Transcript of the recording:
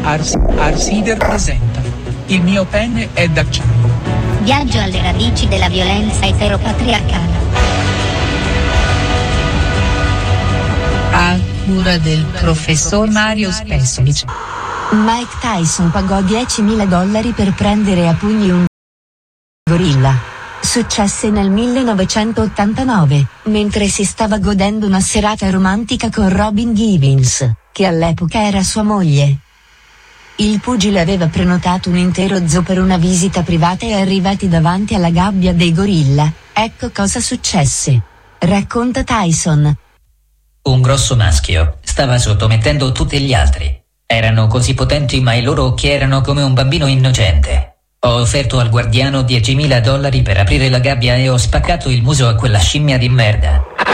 Arsider presenta Il mio pene è d'acciaio. Viaggio alle radici della violenza eteropatriarcale. A cura del professor Mario Spesovic. Mike Tyson pagò $10.000 per prendere a pugni un gorilla. Successe nel 1989, mentre si stava godendo una serata romantica con Robin Givens, che all'epoca era sua moglie. Il pugile aveva prenotato un intero zoo per una visita privata e arrivati davanti alla gabbia dei gorilla, ecco cosa successe. Racconta Tyson. Un grosso maschio stava sottomettendo tutti gli altri. Erano così potenti ma i loro occhi erano come un bambino innocente. Ho offerto al guardiano $10.000 per aprire la gabbia e ho spaccato il muso a quella scimmia di merda.